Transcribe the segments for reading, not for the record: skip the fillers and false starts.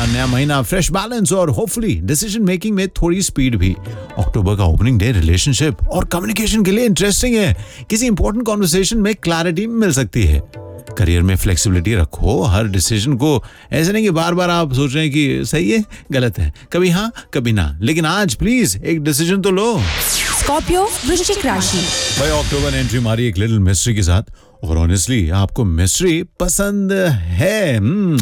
नया महीना, fresh balance और होपफुली डिसीजन मेकिंग में थोड़ी स्पीड भी। अक्टूबर का ओपनिंग डे रिलेशनशिप और कम्युनिकेशन के लिए इंटरेस्टिंग है। किसी इंपॉर्टेंट कॉन्वर्सेशन में क्लैरिटी मिल सकती है। करियर में फ्लेक्सिबिलिटी रखो, हर डिसीजन को ऐसे नहीं कि बार बार आप सोच रहे हैं कि सही है गलत है, कभी हाँ कभी ना, लेकिन आज प्लीज एक डिसीजन तो लो। स्कॉर्पियो वृश्चिक राशि। भाई अक्टूबर ने एंट्री मारी एक लिटिल मिस्ट्री के साथ, और ऑनेस्टली आपको मिस्ट्री पसंद है।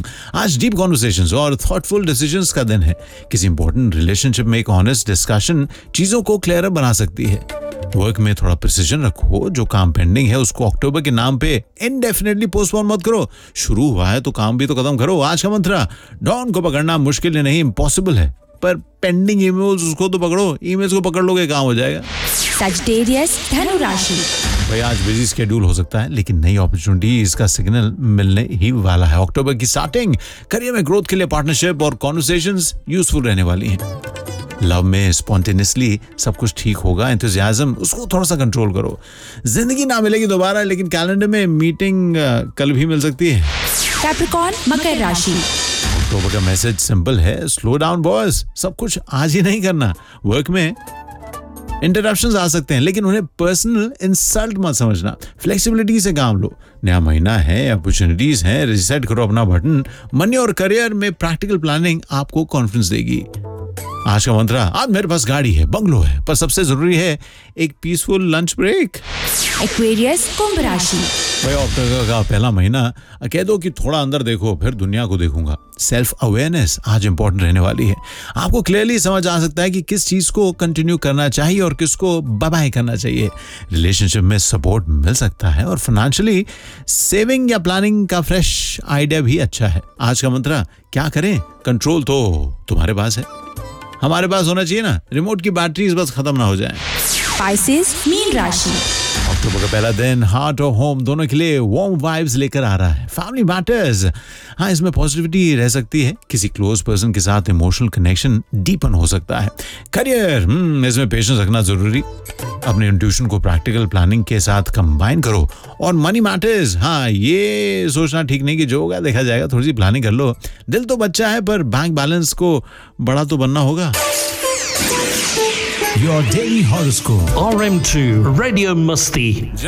आज डीप कॉन्वर्सेशंस और थॉटफुल डिसीजंस का दिन है। किसी इंपॉर्टेंट रिलेशनशिप में एक ऑनेस्ट डिस्कशन चीजों को क्लियर बना सकती है। वर्क में थोड़ा प्रिसिजन रखो, जो काम पेंडिंग है उसको अक्टूबर के नाम पे इनडेफिनेटली पोस्टपोन मत करो। शुरू हुआ है तो काम भी तो खत्म करो। आज का मंत्र, डॉन को पकड़ना मुश्किल नहीं इम्पॉसिबल है, पर पेंडिंग ईमेल्स उसको तो पकड़ो, ईमेल्स को पकड़ लोगे काम हो जाएगा। सजिटेरियस धनु राशि। भाई आज बिजी स्केड्यूल हो सकता है, लेकिन नई अपॉर्चुनिटी इसका सिग्नल मिलने ही वाला है। अक्टूबर की स्टार्टिंग करियर में ग्रोथ के लिए पार्टनरशिप और कॉन्वर्सेशंस यूजफुल रहने वाली हैं। लव में स्पॉन्टेनियसली सब कुछ ठीक होगा। एंथुसियाज्म उसको थोड़ा सा कंट्रोल करो। जिंदगी ना मिलेगी दोबारा, लेकिन कैलेंडर में मीटिंग कल भी मिल सकती है। कैप्रिकॉर्न मकर राशि। अक्टूबर का मैसेज सिंपल है, स्लो डाउन बॉस, सब कुछ आज ही नहीं करना। वर्क में इंटरप्शंस आ सकते हैं, लेकिन उन्हें पर्सनल इंसल्ट मत समझना। फ्लेक्सिबिलिटी से काम लो। नया महीना है, अपॉर्चुनिटीज हैं, रिसेट करो अपना बटन। मनी और करियर में प्रैक्टिकल प्लानिंग आपको कॉन्फिडेंस देगी। आज का मंत्र, आज मेरे पास गाड़ी है, बंगलो है, पर सबसे जरूरी है एक पीसफुल लंच ब्रेक। एक्वेरियस कुंभ राशि। भाई अक्टूबर का पहला महीना, कह दो कि थोड़ा अंदर देखो फिर दुनिया को देखूंगा। सेल्फ अवेयरनेस आज इंपॉर्टेंट रहने वाली है। आपको क्लियरली समझ आ सकता है कि किस चीज को कंटिन्यू करना चाहिए और किसको बाय बाय करना चाहिए। रिलेशनशिप में सपोर्ट मिल सकता है और फाइनेंशियली सेविंग या प्लानिंग का फ्रेश आइडिया भी अच्छा है। आज का मंत्र, क्या करें, कंट्रोल तो तुम्हारे पास है, हमारे पास होना चाहिए ना। रिमोट की बैटरीज बस खत्म ना हो जाए। स्पाइसेस मीन राशि। अक्टूबर का पहला दिन हार्ट और होम दोनों के लिए वार्म वाइब्स लेकर आ रहा है। फैमिली मैटर्स, हाँ इसमें पॉजिटिविटी रह सकती है। किसी क्लोज पर्सन के साथ इमोशनल कनेक्शन डीपन हो सकता है। करियर, इसमें पेशेंस रखना जरूरी। अपने इंट्यूशन को प्रैक्टिकल प्लानिंग के साथ कंबाइन करो। और मनी मैटर्स, हाँ ये सोचना ठीक नहीं कि जो होगा देखा जाएगा, थोड़ी सी प्लानिंग कर लो। दिल तो बच्चा है, पर बैंक बैलेंस को बड़ा तो बनना होगा। Your daily horoscope. RM2 Radio Musti.